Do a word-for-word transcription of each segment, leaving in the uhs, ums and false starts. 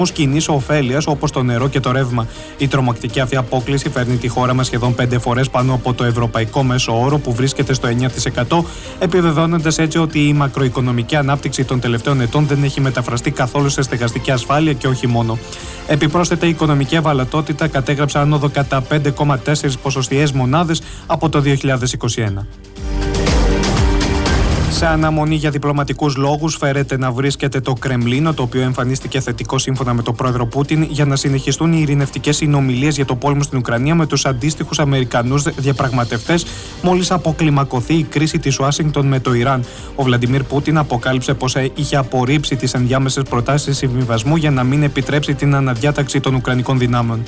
κοινής ωφέλειας όπως το νερό και το ρεύμα. Η τρομακτική αυτή απόκλιση φέρνει τη χώρα μας σχεδόν πέντε φορές πάνω από το ευρωπαϊκό μέσο όρο που βρίσκεται στο εννιά τοις εκατό, επιβεβαιώνοντας έτσι ότι η μακροοικονομική ανάπτυξη των τελευταίων ετών δεν έχει μεταφραστεί καθόλου σε στεγαστική ασφάλεια και όχι μόνο. Επιπρόσθετα, η οικονομική ευαλωτότητα κατέγραψε άνοδο κατά πέντε κόμμα τέσσερα ποσοστιαίες μονάδες από το δύο χιλιάδες είκοσι ένα. Σε αναμονή για διπλωματικούς λόγους φέρεται να βρίσκεται το Κρεμλίνο, το οποίο εμφανίστηκε θετικό σύμφωνα με τον πρόεδρο Πούτιν, για να συνεχιστούν οι ειρηνευτικές συνομιλίες για το πόλεμο στην Ουκρανία με τους αντίστοιχους Αμερικανούς διαπραγματευτές, μόλις αποκλιμακωθεί η κρίση της Ουάσιγκτον με το Ιράν. Ο Βλαντιμίρ Πούτιν αποκάλυψε πως είχε απορρίψει τις ενδιάμεσες προτάσεις συμβιβασμού για να μην επιτρέψει την αναδιάταξη των Ουκρανικών δυνάμεων.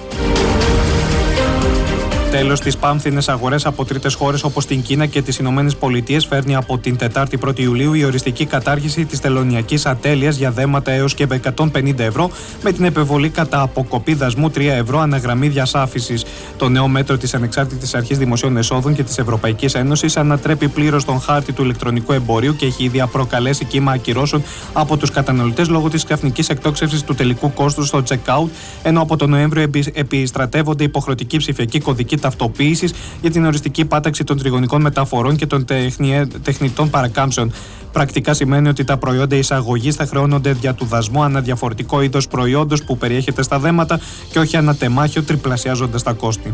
Τέλος, τις πάμφθινες αγορές από τρίτες χώρες όπως την Κίνα και τις Ηνωμένες Πολιτείες φέρνει από την Τετάρτη πρώτη Ιουλίου η οριστική κατάργηση της τελωνειακής ατέλειας για δέματα έως και εκατόν πενήντα ευρώ, με την επιβολή κατά αποκοπή δασμού τρία ευρώ αναγραμμή διασάφησης. Το νέο μέτρο της Ανεξάρτητης Αρχής Δημοσίων Εσόδων και της Ευρωπαϊκής Ένωσης ανατρέπει πλήρως τον χάρτη του ηλεκτρονικού εμπορίου και έχει ήδη προκαλέσει κύμα ακυρώσεων από τους καταναλωτές λόγω της ξαφνικής εκτόξευσης του τελικού κόστους στο checkout, ενώ από τον Νοέμβριο επιστρατεύονται υποχρεωτική ψηφιακή κωδική ταυτοποίησης για την οριστική πάταξη των τριγωνικών μεταφορών και των τεχνητών παρακάμψεων. Πρακτικά σημαίνει ότι τα προϊόντα εισαγωγής θα χρεώνονται δια του δασμού ανά διαφορετικό είδος προϊόντος που περιέχεται στα δέματα και όχι ανά τεμάχιο, τριπλασιάζοντας τα κόστη.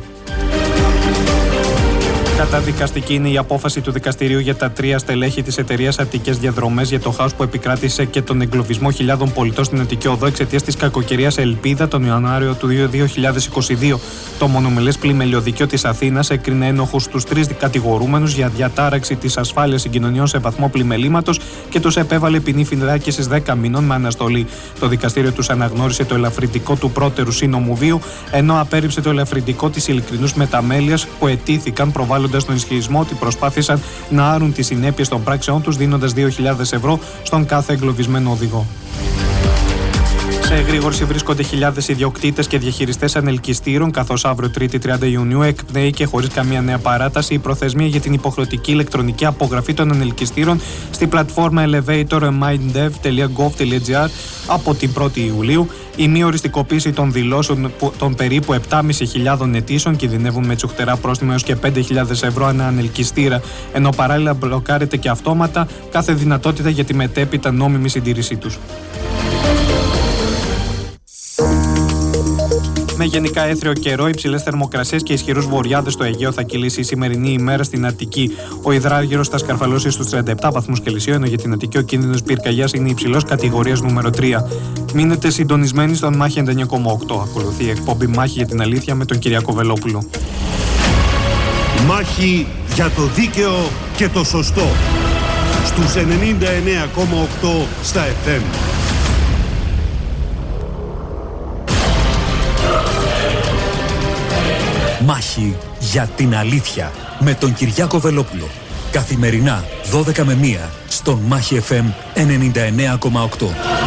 Καταδικαστική είναι η απόφαση του δικαστηρίου για τα τρία στελέχη της εταιρείας Αττικές Διαδρομές για το χάος που επικράτησε και τον εγκλωβισμό χιλιάδων πολιτών στην Αττική Οδό εξαιτίας της κακοκαιρίας Ελπίδα τον Ιανουάριο του δύο χιλιάδες είκοσι δύο. Το μονομελές πλημελιωδικείο της Αθήνας έκρινε ένοχους τους τρεις κατηγορούμενους για διατάραξη της ασφάλειας συγκοινωνιών σε βαθμό πλημελήματος και τους επέβαλε ποινή φυλάκισης δέκα μηνών με αναστολή. Το δικαστήριο τους αναγνώρισε το ελαφρυντικό του πρώτερου σύνομου βίου, ενώ απέρριψε το ελαφρυντικό της ειλικρινούς μεταμέλειας που ετήθηκαν προβάλλοντας στον ισχυρισμό ότι προσπάθησαν να άρουν τις συνέπειες των πράξεών τους, δίνοντας δύο χιλιάδες ευρώ στον κάθε εγκλωβισμένο οδηγό. Σε εγρήγορση βρίσκονται χιλιάδες ιδιοκτήτες και διαχειριστές ανελκυστήρων, καθώς αύριο Τρίτη τριάντα Ιουνίου εκπνέει και χωρίς καμία νέα παράταση η προθεσμία για την υποχρεωτική ηλεκτρονική απογραφή των ανελκυστήρων στη πλατφόρμα elevator mindev τελεία gov τελεία gr από την πρώτη Ιουλίου. Η μη οριστικοποίηση των δηλώσεων των περίπου επτά χιλιάδες πεντακόσιων αιτήσεων κινδυνεύουν με τσουχτερά πρόστιμα έως και πέντε χιλιάδες ευρώ ανά ανελκυστήρα, ενώ παράλληλα μπλοκάρεται και αυτόματα κάθε δυνατότητα για τη μετέπειτα νόμιμη συντήρησή τους. Με γενικά έθριο καιρό, υψηλές θερμοκρασίες και ισχυρούς βορειάδες στο Αιγαίο θα κυλήσει η σημερινή ημέρα στην Αττική. Ο υδράργυρος θα σκαρφαλώσει στους τριάντα επτά βαθμούς Κελσίου, ενώ για την Αττική ο κίνδυνος πυρκαγιάς είναι υψηλός κατηγορίας νούμερο τρία. Μείνετε συντονισμένοι στον Μάχη ενενήντα εννιά κόμμα οκτώ. Ακολουθεί η εκπομπή Μάχη για την Αλήθεια με τον Κυριάκο Βελόπουλο. Μάχη για το δίκαιο και το σωστό. Στους ενενήντα εννιά κόμμα οκτώ στα εφ εμ. Μάχη για την αλήθεια με τον Κυριάκο Βελόπουλο. Καθημερινά δώδεκα με μία στον Μάχη εφ εμ ενενήντα εννιά κόμμα οκτώ.